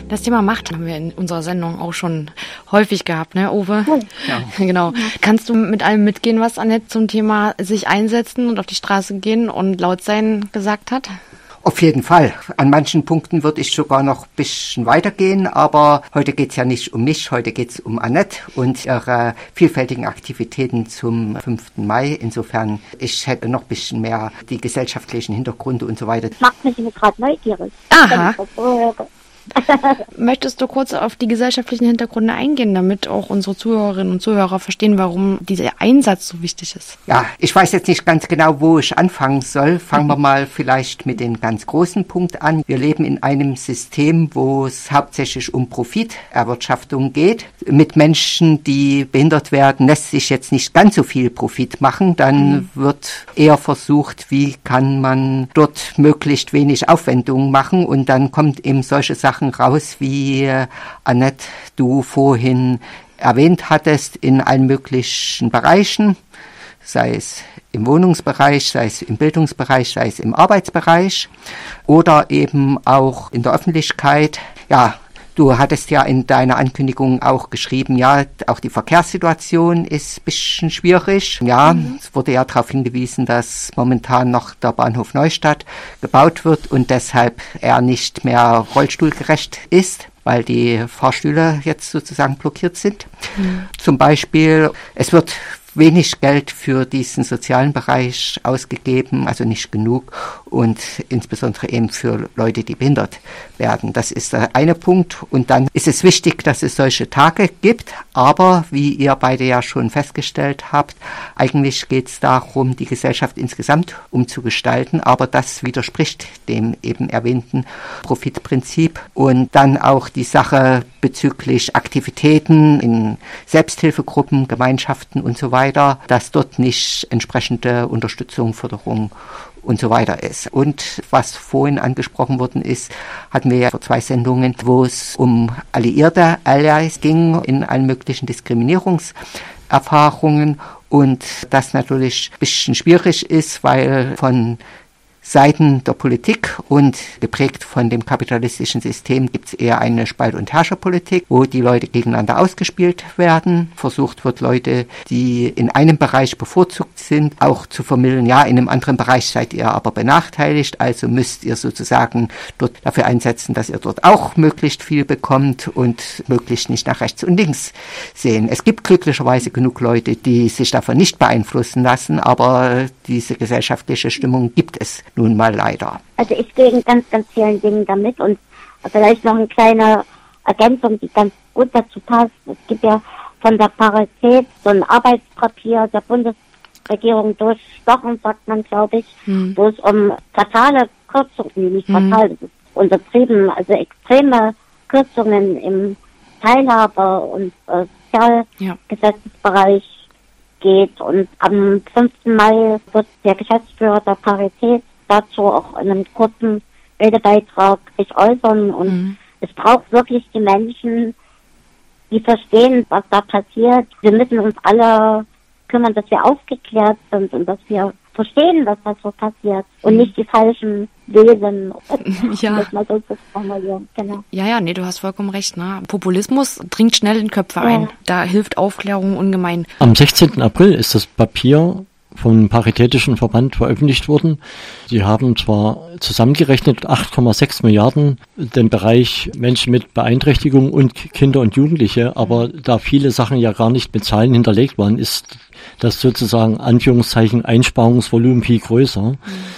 Das Thema Macht haben wir in unserer Sendung auch schon häufig gehabt, ne, Uwe? Ja. Genau. Kannst du mit allem mitgehen, was Annette zum Thema sich einsetzen und auf die Straße gehen und laut sein gesagt hat? Auf jeden Fall. An manchen Punkten würde ich sogar noch ein bisschen weitergehen, aber heute geht es ja nicht um mich, heute geht es um Annette und ihre vielfältigen Aktivitäten zum 5. Mai. Insofern, ich hätte noch ein bisschen mehr die gesellschaftlichen Hintergründe und so weiter. Macht mich gerade neugierig. Aha. Möchtest du kurz auf die gesellschaftlichen Hintergründe eingehen, damit auch unsere Zuhörerinnen und Zuhörer verstehen, warum dieser Einsatz so wichtig ist? Ja, ich weiß jetzt nicht ganz genau, wo ich anfangen soll. Fangen wir mal vielleicht mit dem ganz großen Punkt an. Wir leben in einem System, wo es hauptsächlich um Profiterwirtschaftung geht. Mit Menschen, die behindert werden, lässt sich jetzt nicht ganz so viel Profit machen. Dann wird eher versucht, wie kann man dort möglichst wenig Aufwendungen machen, und dann kommt eben solche Sachen raus, wie Annette, du vorhin erwähnt hattest, in allen möglichen Bereichen, sei es im Wohnungsbereich, sei es im Bildungsbereich, sei es im Arbeitsbereich oder eben auch in der Öffentlichkeit. Ja, du hattest ja in deiner Ankündigung auch geschrieben, ja, auch die Verkehrssituation ist ein bisschen schwierig. Ja, es wurde ja darauf hingewiesen, dass momentan noch der Bahnhof Neustadt gebaut wird und deshalb er nicht mehr rollstuhlgerecht ist, weil die Fahrstühle jetzt sozusagen blockiert sind. Zum Beispiel, es wird wenig Geld für diesen sozialen Bereich ausgegeben, also nicht genug, und insbesondere eben für Leute, die behindert werden. Das ist der eine Punkt. Und dann ist es wichtig, dass es solche Tage gibt, aber wie ihr beide ja schon festgestellt habt, eigentlich geht es darum, die Gesellschaft insgesamt umzugestalten, aber das widerspricht dem eben erwähnten Profitprinzip. Und dann auch die Sache bezüglich Aktivitäten in Selbsthilfegruppen, Gemeinschaften und so weiter, dass dort nicht entsprechende Unterstützung, Förderung und so weiter ist. Und was vorhin angesprochen worden ist, hatten wir ja vor 2 Sendungen, wo es um alliierte Allies ging, in allen möglichen Diskriminierungserfahrungen, und das natürlich ein bisschen schwierig ist, weil von Seiten der Politik und geprägt von dem kapitalistischen System gibt es eher eine Spalt- und Herrscherpolitik, wo die Leute gegeneinander ausgespielt werden. Versucht wird, Leute, die in einem Bereich bevorzugt sind, auch zu vermitteln, ja, in einem anderen Bereich seid ihr aber benachteiligt, also müsst ihr sozusagen dort dafür einsetzen, dass ihr dort auch möglichst viel bekommt und möglichst nicht nach rechts und links sehen. Es gibt glücklicherweise genug Leute, die sich davon nicht beeinflussen lassen, aber diese gesellschaftliche Stimmung gibt es nun mal leider. Also ich gehe in ganz, ganz vielen Dingen damit, und vielleicht noch eine kleine Ergänzung, die ganz gut dazu passt. Es gibt ja von der Parität so ein Arbeitspapier der Bundesregierung durchstochen, sagt man, glaube ich, wo es um fatale Kürzungen, nicht fatal, das ist untertrieben, also extreme Kürzungen im Teilhabe- und Sozialgesetzesbereich geht. Und am 5. Mai wird der Geschäftsführer der Parität dazu auch in einem kurzen Redebeitrag sich äußern. Und es braucht wirklich die Menschen, die verstehen, was da passiert. Wir müssen uns alle kümmern, dass wir aufgeklärt sind und dass wir verstehen, was da so passiert und nicht die falschen lesen, Ja. das mal so zu formulieren. Genau. Ja, nee, du hast vollkommen recht. Ne? Populismus dringt schnell in Köpfe ein. Da hilft Aufklärung ungemein. Am 16. April ist das Papier vom Paritätischen Verband veröffentlicht worden. Die haben zwar zusammengerechnet 8,6 Milliarden den Bereich Menschen mit Beeinträchtigung und Kinder und Jugendliche, aber da viele Sachen ja gar nicht mit Zahlen hinterlegt waren, ist das sozusagen Anführungszeichen Einsparungsvolumen viel größer.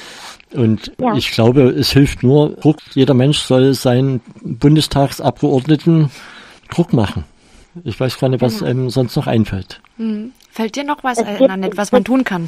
Und ich glaube, es hilft nur Druck. Jeder Mensch soll seinen Bundestagsabgeordneten Druck machen. Ich weiß gar nicht, was einem sonst noch einfällt. Fällt dir noch was ein, Annette, was man tun kann?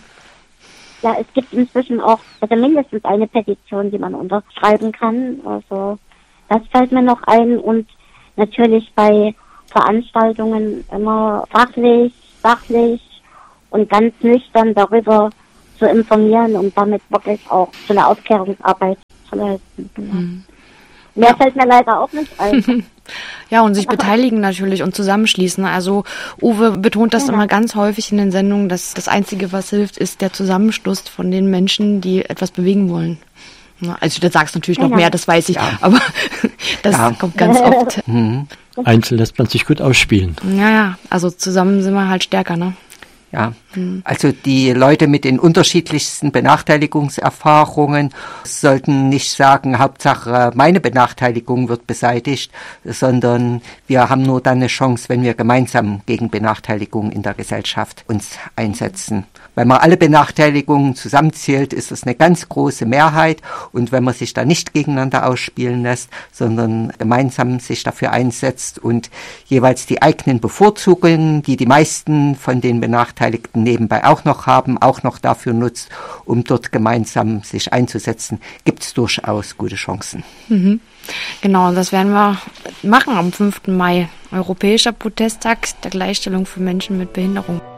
Ja, es gibt inzwischen auch mindestens eine Petition, die man unterschreiben kann. Also das fällt mir noch ein. Und natürlich bei Veranstaltungen immer fachlich, sachlich und ganz nüchtern darüber zu informieren und damit wirklich auch so eine Aufklärungsarbeit zu leisten. Mehr fällt mir leider auch nicht ein. Ja, und sich beteiligen natürlich und zusammenschließen. Also Uwe betont das immer ganz häufig in den Sendungen, dass das Einzige, was hilft, ist der Zusammenschluss von den Menschen, die etwas bewegen wollen. Also du sagst natürlich noch mehr, das weiß ich, aber das kommt ganz oft. Einzeln lässt man sich gut ausspielen. Ja, also zusammen sind wir halt stärker, ne? Ja, also die Leute mit den unterschiedlichsten Benachteiligungserfahrungen sollten nicht sagen, Hauptsache meine Benachteiligung wird beseitigt, sondern wir haben nur dann eine Chance, wenn wir gemeinsam gegen Benachteiligung in der Gesellschaft uns einsetzen. Wenn man alle Benachteiligungen zusammenzählt, ist es eine ganz große Mehrheit, und wenn man sich da nicht gegeneinander ausspielen lässt, sondern gemeinsam sich dafür einsetzt und jeweils die eigenen Bevorzugungen, die die meisten von den Benachteiligten nebenbei auch noch haben, auch noch dafür nutzt, um dort gemeinsam sich einzusetzen, gibt es durchaus gute Chancen. Genau, das werden wir machen am 5. Mai, Europäischer Protesttag der Gleichstellung für Menschen mit Behinderung.